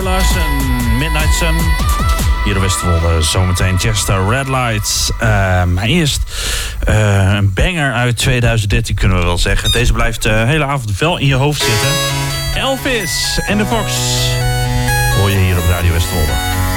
Larsen, Midnight Sun. Hier op Westerwolde, zometeen Chester, Red Lights. Maar eerst een banger uit 2013 kunnen we wel zeggen. Deze blijft de hele avond wel in je hoofd zitten. Elvis en de Fox hoor je hier op Radio Westerwolde.